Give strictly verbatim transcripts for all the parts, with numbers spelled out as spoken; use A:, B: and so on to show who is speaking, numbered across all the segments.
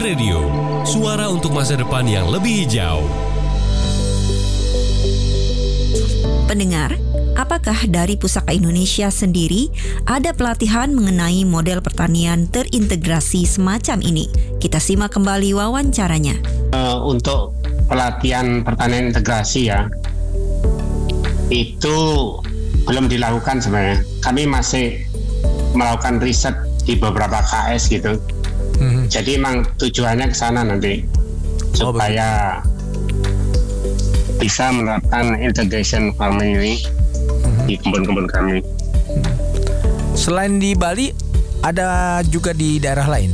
A: Radio, suara untuk masa depan yang lebih hijau.
B: Pendengar, apakah dari Pusaka Indonesia sendiri ada pelatihan mengenai model pertanian terintegrasi semacam ini? Kita simak kembali wawancaranya.
C: Uh, untuk pelatihan pertanian integrasi ya, itu belum dilakukan sebenarnya. Kami masih melakukan riset di beberapa K S gitu. Hmm. Jadi emang tujuannya ke sana nanti supaya oh, bisa menerapkan integration farming ini hmm. di kebun-kebun kami.
D: Hmm. Selain di Bali, ada juga di daerah lain?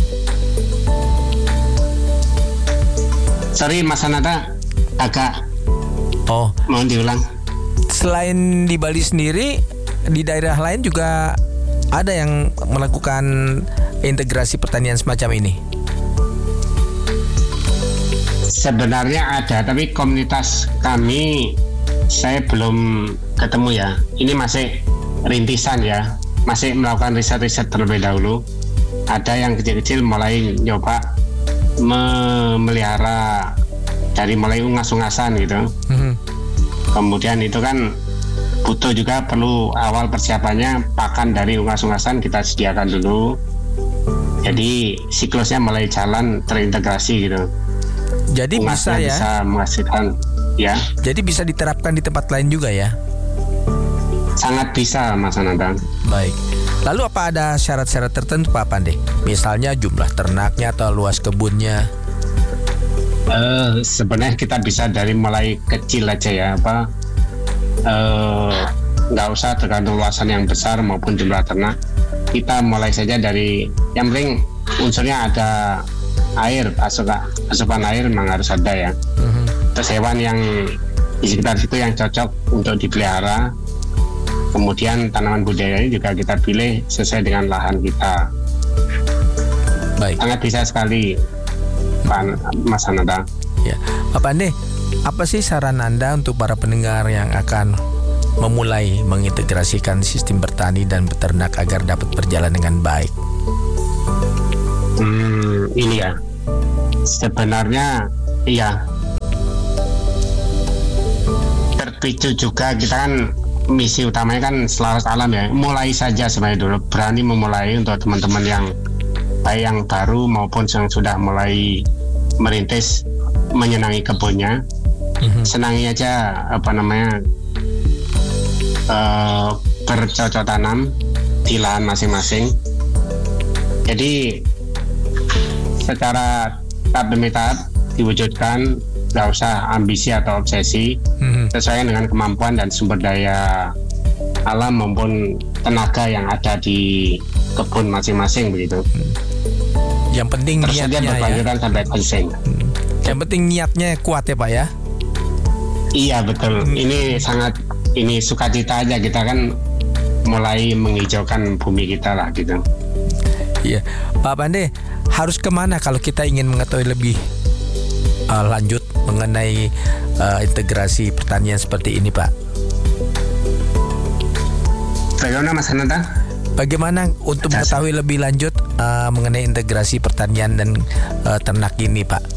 C: Sorry Mas Anata, agak
D: oh.
C: mohon diulang.
D: Selain di Bali sendiri, di daerah lain juga ada yang melakukan integrasi pertanian semacam ini?
C: Sebenarnya ada, tapi komunitas kami saya belum ketemu ya. Ini masih rintisan ya, masih melakukan riset-riset terlebih dahulu. Ada yang kecil-kecil mulai nyoba memelihara dari mulai ungas-ungasan gitu. Mm-hmm. Kemudian itu kan butuh juga perlu awal persiapannya, pakan dari ungas-ungasan kita sediakan dulu. Jadi siklusnya mulai jalan terintegrasi gitu.
D: Jadi
C: Ungasnya
D: bisa ya
C: bisa menghasilkan ya.
D: Jadi bisa diterapkan di tempat lain juga ya?
C: Sangat bisa Mas Ananda.
D: Baik. Lalu apa ada syarat-syarat tertentu Pak Pandey? Misalnya jumlah ternaknya atau luas kebunnya?
C: Uh, sebenarnya kita bisa dari mulai kecil aja ya, apa nggak uh, usah tergantung luasan yang besar maupun jumlah ternak. Kita mulai saja dari yang penting unsurnya ada air, asupan, asupan air memang harus ada ya. Mm-hmm. Terus hewan yang di sekitar situ yang cocok untuk dipelihara. Kemudian tanaman budidaya ini juga kita pilih sesuai dengan lahan kita.
D: Baik.
C: Sangat bisa sekali Pak Mas Ananda.
D: Ya, Pak Pandey, apa sih saran Anda untuk para pendengar yang akan memulai mengintegrasikan sistem bertani dan beternak agar dapat berjalan dengan baik?
C: Hmm, ini ya. Sebenarnya iya. Terpicu juga kita kan misi utamanya kan selaras alam ya. Mulai saja sebenarnya dulu, berani memulai untuk teman-teman yang baik yang baru maupun yang sudah mulai merintis menyenangi kebunnya. Mm-hmm. Senangi aja apa namanya uh, bercocok tanam di lahan masing-masing. Jadi secara tahap demi tahap diwujudkan, nggak usah ambisi atau obsesi, mm-hmm. sesuai dengan kemampuan dan sumber daya alam maupun tenaga yang ada di kebun masing-masing begitu.
D: Yang penting
C: terus
D: niatnya
C: saja berkelanjutan
D: ya.
C: Sampai pensiun.
D: Hmm. Yang penting niatnya kuat ya Pak ya.
C: Iya betul. Hmm. Ini sangat ini sukacita aja kita kan mulai menghijaukan bumi kita lah gitu.
D: Iya, Pak Pandey, harus kemana kalau kita ingin mengetahui lebih uh, lanjut mengenai uh, integrasi pertanian seperti ini, Pak?
C: Bagaimana Mas Ananda?
D: Bagaimana untuk mengetahui lebih lanjut uh, mengenai integrasi pertanian dan uh, ternak ini, Pak?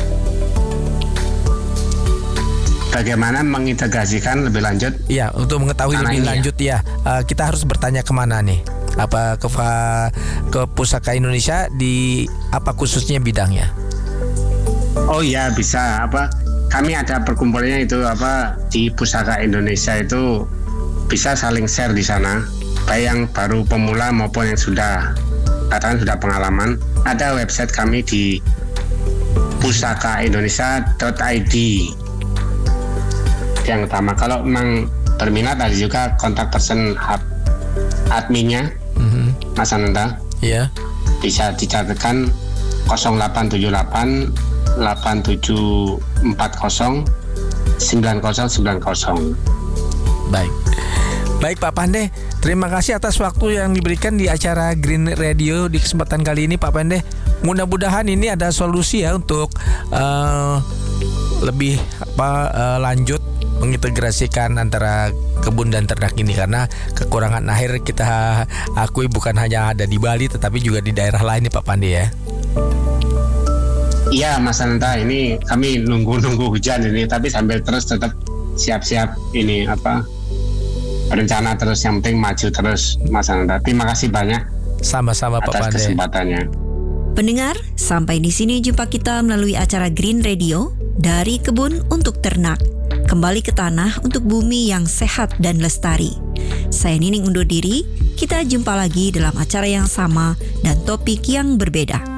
C: Bagaimana mengintegrasikan lebih lanjut?
D: Iya, untuk mengetahui lebih lanjut ya, ya uh, kita harus bertanya kemana nih? Apa ke ke Pusaka Indonesia di apa khususnya bidangnya?
C: Oh iya bisa apa? Kami ada perkumpulannya itu apa di Pusaka Indonesia itu bisa saling share di sana. Baik yang baru pemula maupun yang sudah katakan sudah pengalaman. Ada website kami di pusaka indonesia dot i d. Yang utama kalau memang berminat ada juga kontak person adminnya, mm-hmm. Mas Ananda.
D: Iya. Yeah.
C: Bisa dicatatkan nol delapan tujuh delapan delapan tujuh empat nol sembilan nol sembilan nol.
D: Baik. Baik Pak Pandey, terima kasih atas waktu yang diberikan di acara Green Radio di kesempatan kali ini Pak Pandey. Mudah-mudahan ini ada solusi ya untuk uh, lebih apa uh, lanjut mengintegrasikan antara kebun dan ternak ini, karena kekurangan air kita akui bukan hanya ada di Bali tetapi juga di daerah lain nih Pak Pandey ya.
C: Iya Mas Ananta, ini kami nunggu-nunggu hujan ini, tapi sambil terus tetap siap-siap ini apa rencana terus, yang penting maju terus Mas Ananta. Terima kasih banyak
D: Sama-sama Pak
C: atas
D: Pande.
C: kesempatannya.
B: Pendengar, sampai di sini jumpa kita melalui acara Green Radio dari kebun untuk ternak. Kembali ke tanah untuk bumi yang sehat dan lestari. Saya Nining undur diri, kita jumpa lagi dalam acara yang sama dan topik yang berbeda.